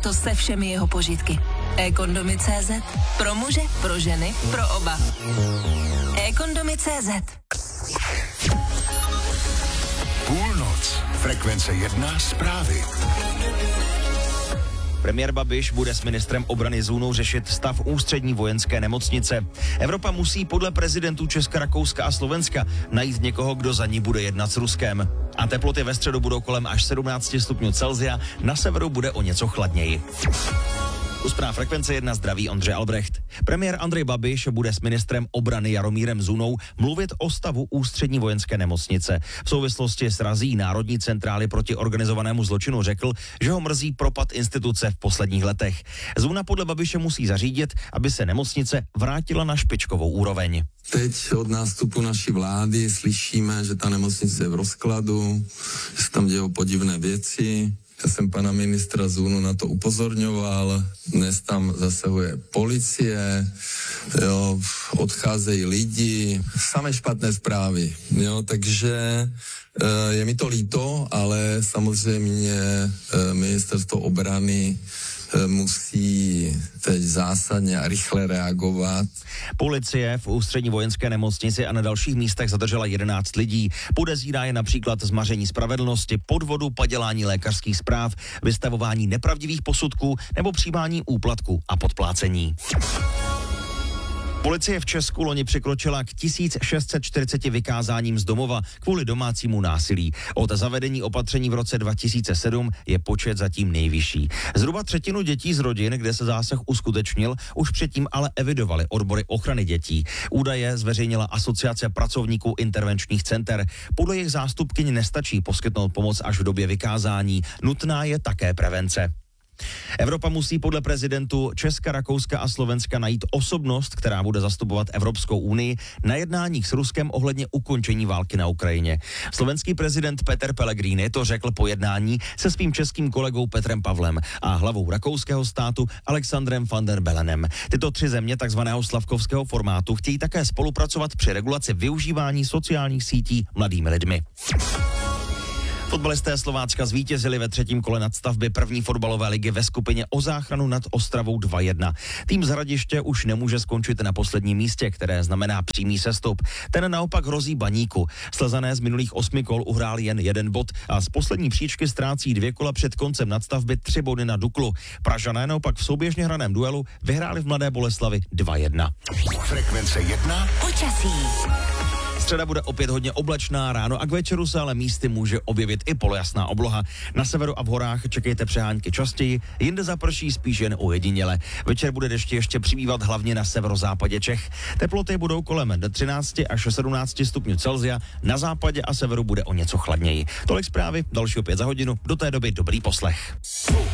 léto se všemi jeho požitky. eKondomy.cz. Pro muže, pro ženy, pro oba. eKondomy.cz. Půlnoc. Frekvence 1 zprávy. Premiér Babiš bude s ministrem obrany Zůnou řešit stav ústřední vojenské nemocnice. Evropa musí podle prezidentů Česka, Rakouska a Slovenska najít někoho, kdo za ní bude jednat s Ruskem. A teploty ve středu budou kolem až 17 stupňů Celsia, na severu bude o něco chladněji. U zpráv Frekvence 1 zdraví Ondřej Albrecht. Premiér Andrej Babiš bude s ministrem obrany Jaromírem Zůnou mluvit o stavu ústřední vojenské nemocnice. V souvislosti s razí Národní centrály proti organizovanému zločinu řekl, že ho mrzí propad instituce v posledních letech. Zůna podle Babiše musí zařídit, aby se nemocnice vrátila na špičkovou úroveň. Teď od nástupu naší vlády slyšíme, že ta nemocnice je v rozkladu, že se tam dějou podivné věci. Já jsem pana ministra Zůnu na to upozorňoval, dnes tam zasahuje policie, jo, odcházejí lidi, samé špatné zprávy, jo, takže je mi to líto, ale samozřejmě ministerstvo obrany musí teď zásadně a rychle reagovat. Policie v ústřední vojenské nemocnici a na dalších místech zadržela 11 lidí. Podezírá je například zmaření spravedlnosti, podvodu, padělání lékařských zpráv, vystavování nepravdivých posudků nebo přijímání úplatku a podplácení. Policie v Česku loni překročila k 1640 vykázáním z domova kvůli domácímu násilí. Od zavedení opatření v roce 2007 je počet zatím nejvyšší. Zhruba třetinu dětí z rodin, kde se zásah uskutečnil, už předtím ale evidovali odbory ochrany dětí. Údaje zveřejnila Asociace pracovníků intervenčních center. Podle jejich zástupkyň nestačí poskytnout pomoc až v době vykázání. Nutná je také prevence. Evropa musí podle prezidentů Česka, Rakouska a Slovenska najít osobnost, která bude zastupovat Evropskou unii na jednáních s Ruskem ohledně ukončení války na Ukrajině. Slovenský prezident Peter Pellegrini to řekl po jednání se svým českým kolegou Petrem Pavlem a hlavou rakouského státu Alexandrem van der Bellenem. Tyto tři země takzvaného slavkovského formátu chtějí také spolupracovat při regulaci využívání sociálních sítí mladými lidmi. Fotbalisté Slovácka zvítězili ve třetím kole nadstavby první fotbalové ligy ve skupině o záchranu nad Ostravou 2-1. Tým z Hradiště už nemůže skončit na posledním místě, které znamená přímý sestup. Ten naopak hrozí Baníku. Slezané z minulých 8 kol uhrál jen 1 bod a z poslední příčky ztrácí 2 kola před koncem nadstavby 3 body na Duklu. Pražané naopak v souběžně hraném duelu vyhráli v Mladé Boleslavi 2-1. Frekvence 1. Počasí. Středa bude opět hodně oblačná, ráno a k večeru se ale místy může objevit i polojasná obloha. Na severu a v horách čekejte přehánky častěji, jinde zaprší spíš jen ojediněle. Večer bude dešti ještě přibývat hlavně na severozápadě Čech. Teploty budou kolem 13 až 17 stupňů Celsia, na západě a severu bude o něco chladněji. Tolik zprávy, další opět za hodinu, do té doby dobrý poslech.